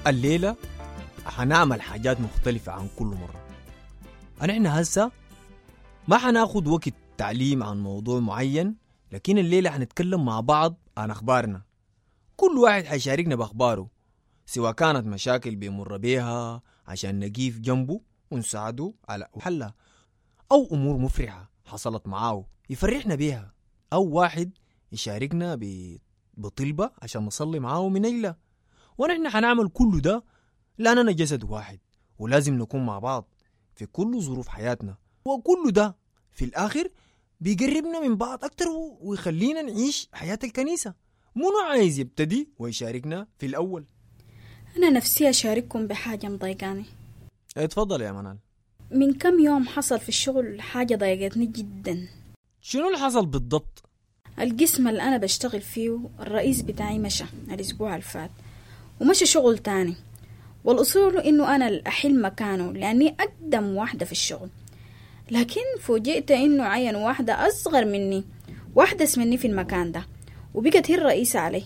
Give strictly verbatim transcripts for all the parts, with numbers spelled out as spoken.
الليلة حنعمل حاجات مختلفة عن كل مرة. نحن هسه ما حناخد وقت تعليم عن موضوع معين، لكن الليلة حنتكلم مع بعض عن أخبارنا. كل واحد حيشاركنا بأخباره، سواء كانت مشاكل بيمر بيها عشان نقيف جنبه ونساعده على حلها، أو أمور مفرحة حصلت معاه يفرحنا بيها، أو واحد يشاركنا بطلبة عشان نصلي معاه من أجله. ونحن حنعمل كل ده لأننا جسد واحد، ولازم نكون مع بعض في كل ظروف حياتنا، وكل ده في الآخر بيقربنا من بعض أكتر ويخلينا نعيش حياة الكنيسة. منو عايز يبتدي ويشاركنا في الأول؟ أنا نفسي أشارككم بحاجة مضايقاني. اتفضل يا منال. من كم يوم حصل في الشغل حاجة ضايقتني جدا. شنو اللي حصل بالضبط؟ القسم اللي أنا بشتغل فيه الرئيس بتاعي مشى الأسبوع الفات ومشى شغل تاني، والأصول إنه أنا الأحل مكانه لأني أقدم واحدة في الشغل، لكن فوجئت إنه عين واحدة أصغر مني واحدث مني في المكان ده، وبقت هي الرئيسة علي.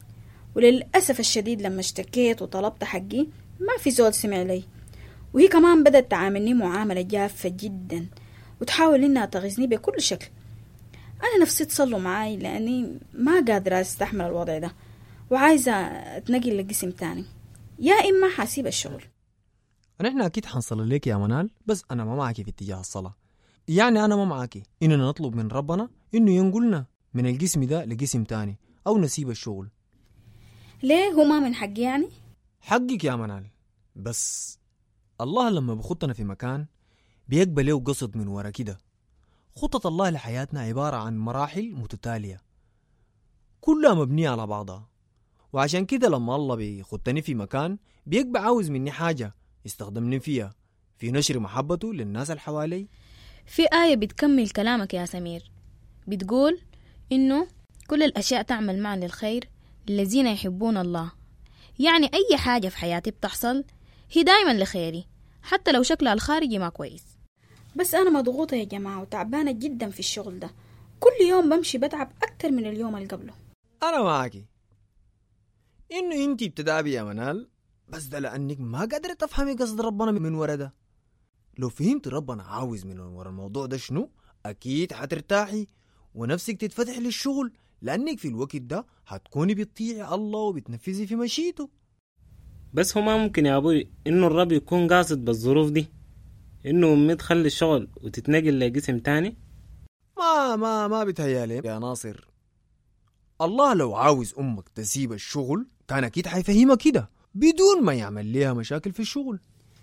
وللأسف الشديد لما اشتكيت وطلبت حقي ما في زول سمع لي، وهي كمان بدأت تعاملني معاملة جافة جدا وتحاول إنها تغيظني بكل شكل. أنا نفسي تصلوا معاي لأني ما قادرة أستحمل الوضع ده، وعايزة أتنقل لقسم تاني، يا إما حاسيب الشغل. نحن أكيد حنصلي لك يا منال، بس أنا ما معاكي في اتجاه الصلاة. يعني أنا ما معاكي إننا نطلب من ربنا إنه ينقلنا من القسم ده لقسم تاني أو نسيب الشغل. ليه؟ هو ما من حقي يعني؟ حقك يا منال، بس الله لما بخطنا في مكان بيقبل له قصد من ورا كده. خطة الله لحياتنا عبارة عن مراحل متتالية كلها مبنية على بعضها، وعشان كده لما الله بيخطني في مكان بيقبع عاوز مني حاجة يستخدمني فيها في نشر محبته للناس اللي حوالي. في آية بتكمل كلامك يا سمير، بتقول إنه كل الأشياء تعمل معا للخير للذين يحبون الله. يعني أي حاجة في حياتي بتحصل هي دايما لخيري، حتى لو شكلها الخارجي ما كويس. بس أنا مضغوطة يا جماعة وتعبانة جدا في الشغل ده، كل يوم بمشي بتعب أكتر من اليوم اللي قبله. أنا معاكي إنه إنتي بتدعبي يا منال، بس ده لأنك ما قادرة تفهمي قصد ربنا من ورا ده. لو فهمت ربنا عاوز من ورا الموضوع ده شنو، أكيد حترتاحي ونفسك تتفتح للشغل، لأنك في الوقت ده هتكوني بتطيعي الله وبتنفذي في مشيته. بس هو ما ممكن يا أبوي إنه الرب يكون قاصد بالظروف دي إنه أمي تخلي الشغل وتتنقل لقسم تاني؟ ما ما ما بتهيالي يا ناصر. الله لو عاوز أمك تسيب الشغل كان أكيد حيفهمها كده بدون ما يعمل ليها مشاكل في الشغل.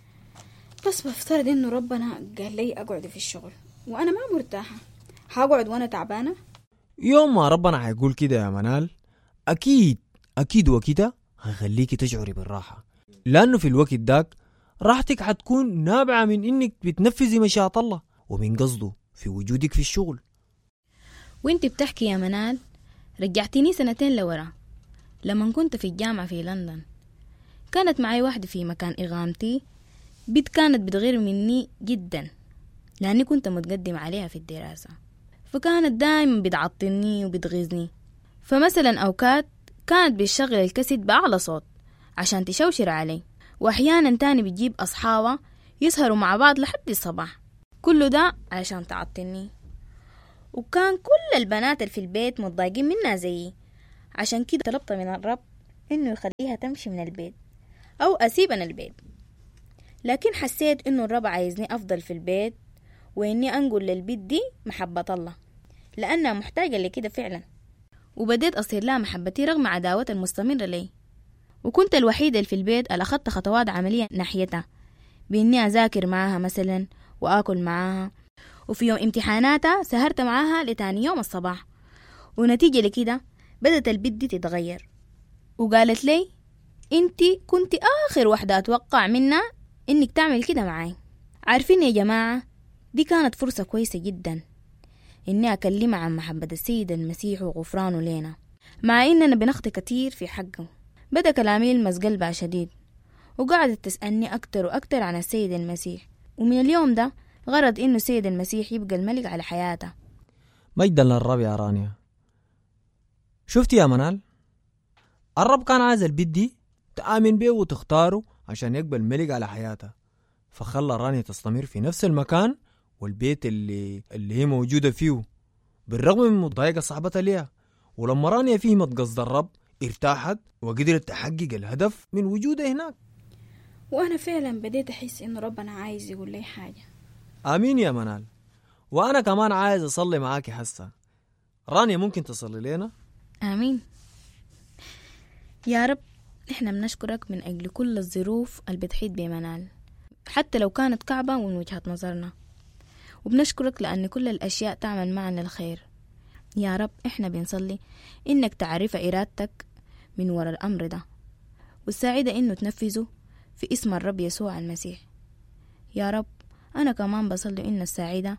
بس بفترض إنه ربنا قال لي أقعد في الشغل وأنا ما مرتاحة، هقعد وأنا تعبانة؟ يوم ما ربنا حيقول كده يا منال أكيد أكيد وكده هيخليكي تشعري بالراحة، لأنه في الوقت داك راحتك حتكون نابعة من إنك بتنفذي مشيئة الله ومن قصده في وجودك في الشغل. وانت بتحكي يا منال رجعتيني سنتين لورا لما كنت في الجامعة في لندن. كانت معي واحدة في مكان إقامتي، بنت كانت بتغير مني جدا لأني كنت متقدم عليها في الدراسة، فكانت دائما بتعطلني وبتغيظني. فمثلا أوقات كانت بتشغل الكاسيت بأعلى صوت عشان تشوشر علي، وأحيانا تاني بتجيب أصحابها يسهروا مع بعض لحد الصباح، كله ده عشان تعطلني. وكان كل البنات اللي في البيت متضايقين منها زيي، عشان كده طلبت من الرب إنه يخليها تمشي من البيت أو أسيب أنا البيت. لكن حسيت إنه الرب عايزني أفضل في البيت وإني أنقل للبيت دي محبة الله لأنها محتاجة لكده فعلا. وبديت أصير لها محبتي رغم عداوة المستمرة لي، وكنت الوحيدة اللي في البيت اللي أخذت خطوات عملية ناحيتها، بإني أذاكر معاها مثلا وآكل معاها، وفي يوم امتحاناتها سهرت معاها لتاني يوم الصباح. ونتيجة لكده بدأت البيت دي تتغير، وقالت لي انتي كنتي آخر واحدة أتوقع منها إنك تعمل كده معاي. عارفين يا جماعة، دي كانت فرصة كويسة جدا إني أكلمها عن محبة السيد المسيح وغفرانه لنا، مع إننا بنخطي كتير في حقه. بدأ كلامي يلمس قلبها شديد، وقعدت تسألني أكتر وأكتر عن السيد المسيح، ومن اليوم ده غرض إنه السيد المسيح يبقى الملك على حياتها. مجدا للرب يا رانيا. شفتي يا منال، الرب كان عايز البيت دي تآمن به وتختاره عشان يقبل ملك على حياتها. فخلى رانيا تستمر في نفس المكان والبيت اللي, اللي هي موجودة فيه بالرغم من مضايقة صعبتها ليها. ولما رانيا فهمت قصد الرب ارتاحت وقدرت تحقق الهدف من وجودها هناك. وأنا فعلا بديت أحس إنه ربنا عايز يقول لي حاجة. آمين يا منال. وأنا كمان عايز أصلي معاكي حسا. رانيا ممكن تصلي لنا؟ آمين. يا رب إحنا بنشكرك من أجل كل الظروف اللي بتحيط بمنال حتى لو كانت كعبة من وجهة نظرنا، وبنشكرك لأن كل الأشياء تعمل معنا الخير. يا رب إحنا بنصلي إنك تعرف إرادتك من وراء الأمر ده وتساعدها إنه تنفذه في اسم الرب يسوع المسيح. يا رب أنا كمان بصلي إن السعيدة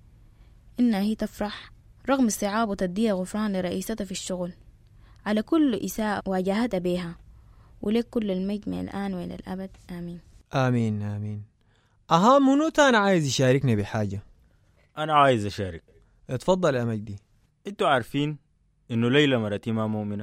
إنها هي تفرح رغم الصعاب وتديها غفران لرئيستها في الشغل على كل إساءة واجهتها بيها، ولك كل المجد من الآن وإلى الأبد. آمين. آمين آمين. أها منو تاني عايز يشاركني بحاجة؟ أنا عايز أشارك. اتفضل يا مجدي. أنتوا عارفين إنه ليلى مرتي ما مؤمنة.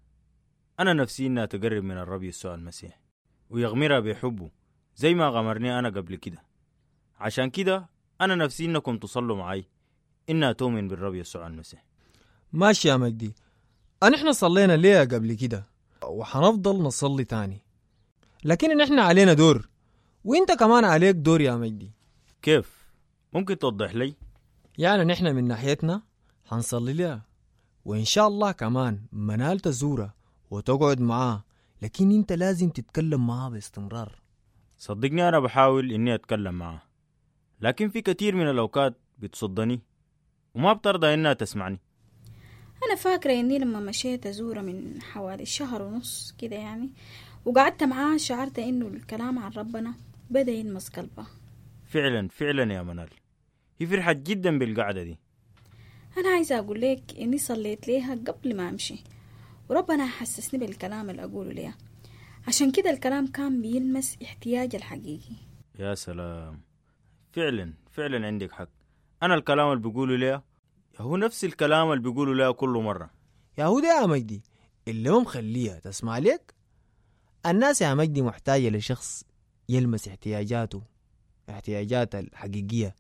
أنا نفسي إنها تقرب من الرب يسوع المسيح ويغمرها بحبه زي ما غمرني أنا قبل كده. عشان كده أنا نفسي إنكم تصلوا معي إنها تؤمن بالرب يسوع المسيح. ماشي يا مجدي. أن إحنا صلينا ليه قبل كده وحنفضل نصلي تاني، لكن إحنا علينا دور وإنت كمان عليك دور يا مجدي. كيف؟ ممكن توضح لي؟ يعني نحن من ناحيتنا حنصلي لها، وإن شاء الله كمان منال تزورها وتقعد معاه، لكن إنت لازم تتكلم معاه باستمرار. صدقني أنا بحاول إني أتكلم معاه، لكن في كتير من الأوقات بتصدني وما بترضى إنها تسمعني. أنا فاكرة إني لما مشيت أزوره من حوالي شهر ونص كده يعني وقعدت معاه شعرت إنه الكلام عن ربنا بدأ يلمس قلبه. فعلا فعلا يا منال، هي فرحت جدا بالقعدة دي. أنا عايزة أقول لك إني صليت ليها قبل ما أمشي وربنا حسسني بالكلام اللي أقوله ليها، عشان كده الكلام كان بيلمس احتياج الحقيقي. يا سلام، فعلا فعلا عندك حق. أنا الكلام اللي بيقوله ليها هو نفس الكلام اللي بيقوله ليها كل مرة. يا هو ده يا مجدي اللي ما مخليها تسمع لك. الناس يا مجدي محتاجة لشخص يلمس احتياجاته احتياجاتها الحقيقية.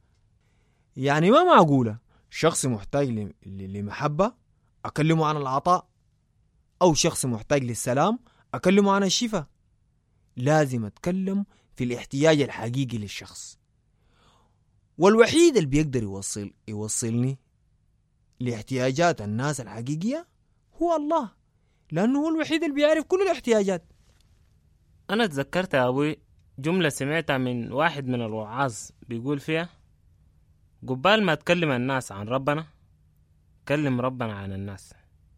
يعني ما معقولة شخص محتاج لمحبة أكلمه عن العطاء، أو شخص محتاج للسلام أكلمه عن الشفاء. لازم أتكلم في الاحتياج الحقيقي للشخص، والوحيد اللي بيقدر يوصل يوصلني لاحتياجات الناس الحقيقية هو الله، لأنه هو الوحيد اللي بيعرف كل الاحتياجات. أنا تذكرت يا أبوي جملة سمعتها من واحد من الوعاظ بيقول فيها قبال ما تكلم الناس عن ربنا كلم ربنا عن الناس.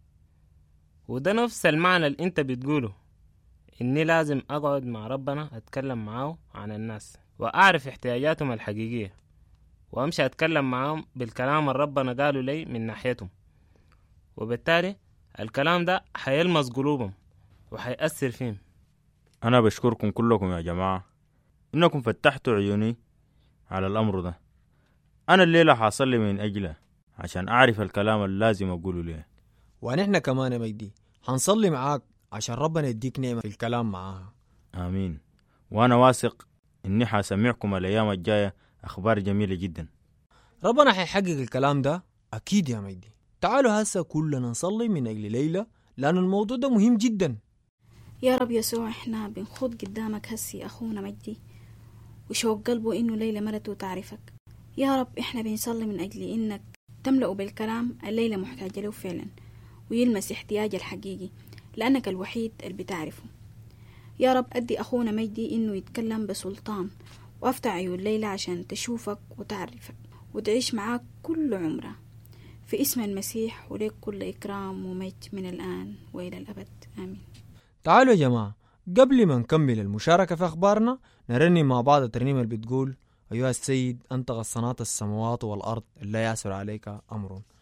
وده نفس المعنى اللي انت بتقوله، اني لازم اقعد مع ربنا اتكلم معاه عن الناس واعرف احتياجاتهم الحقيقية وامشي اتكلم معاهم بالكلام اللي ربنا قالوا لي من ناحيتهم، وبالتالي الكلام ده حيلمس قلوبهم وحيأثر فيهم. أنا بشكركم كلكم يا جماعة إنكم فتحتوا عيوني على الأمر ده. أنا الليلة حاصل من أجله عشان أعرف الكلام اللي لازم أقوله ليه. ونحن كمان يا مجدي حنصلي معاك عشان ربنا يديك نعمة في الكلام معاها. آمين. وأنا واثق إني حاسمعكم الأيام الجاية أخبار جميلة جدا. ربنا حيحقق الكلام ده أكيد يا مجدي. تعالوا هسه كلنا نصلي من أجل ليلى لأن الموضوع ده مهم جدا. يا رب يسوع احنا بنخوض قدامك هسي أخونا مجدي وشوق قلبه إنه ليلى مرته تعرفك. يا رب احنا بنصلي من أجل إنك تملأه بالكلام الليلة محتاجة له فعلا ويلمس احتياج الحقيقي لأنك الوحيد اللي بتعرفه. يا رب أدي أخونا مجدي إنه يتكلم بسلطان وافتح عيون ليلى عشان تشوفك وتعرفك وتعيش معاك كل عمره في اسم المسيح، وليك كل إكرام ومجد من الآن وإلى الأبد. آمين. تعالوا يا جماعة قبل ما نكمل المشاركة في أخبارنا نرني مع بعض الترنيمة اللي بتقول أيها السيد أنت غصنات السماوات والأرض لا يعسر عليك أمر.